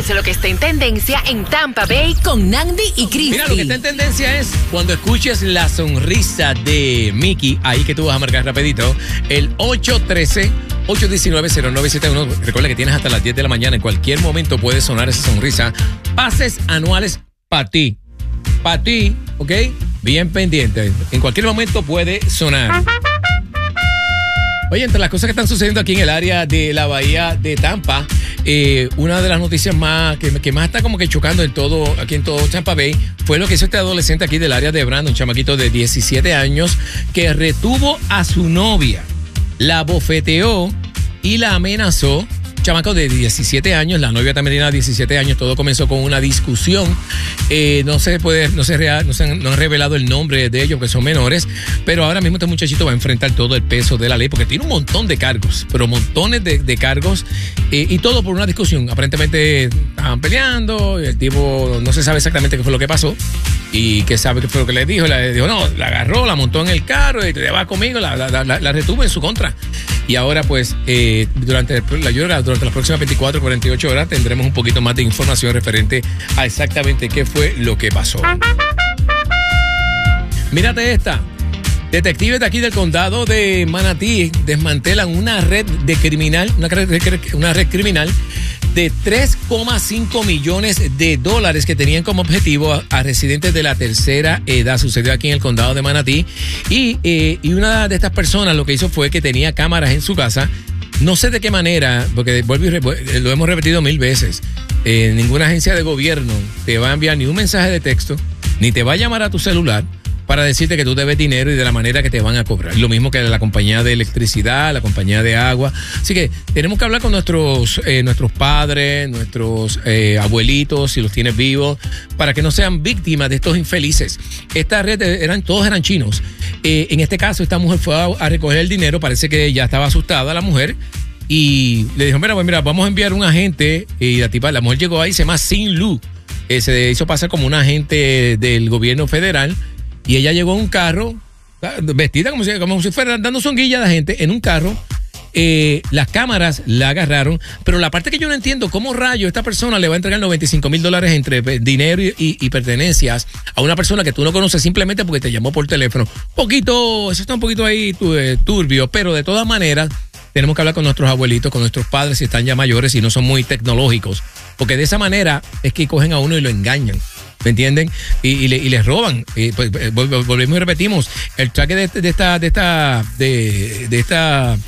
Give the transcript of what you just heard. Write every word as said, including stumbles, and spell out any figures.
es lo que está en tendencia en Tampa Bay con Nandi y Cristi. Mira, lo que está en tendencia es cuando escuches la sonrisa de Mickey, ahí que tú vas a marcar rapidito, el ocho uno tres, ocho uno nueve, cero nueve siete uno. Recuerda que tienes hasta las diez de la mañana. En cualquier momento puede sonar esa sonrisa. Pases anuales para ti. Para ti, ¿ok? Bien pendiente. En cualquier momento puede sonar. Oye, entre las cosas que están sucediendo aquí en el área de la bahía de Tampa, eh, una de las noticias más que, que más está como que chocando en todo, aquí en todo Tampa Bay, fue lo que hizo este adolescente aquí del área de Brandon, un chamaquito de diecisiete años, que retuvo a su novia, la bofeteó y la amenazó. Chamaco de diecisiete años, la novia también tenía diecisiete años, todo comenzó con una discusión, eh, no se puede, no se, rea, no se no han revelado el nombre de ellos, que son menores, pero ahora mismo este muchachito va a enfrentar todo el peso de la ley, porque tiene un montón de cargos, pero montones de, de cargos, eh, y todo por una discusión. Aparentemente estaban peleando, y el tipo no se sabe exactamente qué fue lo que pasó, y que sabe qué fue lo que le dijo, le dijo, no, la agarró, la montó en el carro, y te va conmigo, la, la, la, la retuvo en su contra. Y ahora pues, eh, durante la llora, durante las próximas veinticuatro, cuarenta y ocho horas tendremos un poquito más de información referente a exactamente qué fue lo que pasó. Mírate esta. Detectives de aquí del condado de Manatí desmantelan una red de criminal, una red, una red criminal de tres coma cinco millones de dólares que tenían como objetivo a, a residentes de la tercera edad. Sucedió aquí en el condado de Manatí. Y, eh, y una de estas personas lo que hizo fue que tenía cámaras en su casa. No sé de qué manera, porque vuelvo y lo hemos repetido mil veces. Eh, ninguna agencia de gobierno te va a enviar ni un mensaje de texto, ni te va a llamar a tu celular para decirte que tú debes dinero y de la manera que te van a cobrar. Lo mismo que la compañía de electricidad, la compañía de agua. Así que tenemos que hablar con nuestros, eh, nuestros padres, nuestros eh, abuelitos, si los tienes vivos, para que no sean víctimas de estos infelices. Esta red, eran, todos eran chinos. Eh, en este caso, esta mujer fue a, a recoger el dinero. Parece que ya estaba asustada la mujer. Y le dijo, mira, pues mira, vamos a enviar un agente. Y la tipa, la mujer llegó ahí, se llama Sin Lu. Eh, se hizo pasar como un agente del gobierno federal. Y ella llegó en un carro, vestida como si, como si fuera dando songuilla a la gente, en un carro. Eh, las cámaras la agarraron, pero la parte que yo no entiendo, ¿cómo rayo esta persona le va a entregar noventa y cinco mil dólares entre dinero y, y, y pertenencias a una persona que tú no conoces simplemente porque te llamó por teléfono? Poquito, eso está un poquito ahí turbio, pero de todas maneras tenemos que hablar con nuestros abuelitos, con nuestros padres si están ya mayores y no son muy tecnológicos, porque de esa manera es que cogen a uno y lo engañan. ¿Me entienden? Y, y, le, y les roban. Y, pues, volvemos y repetimos. El traque de, de esta, de esta, de, de esta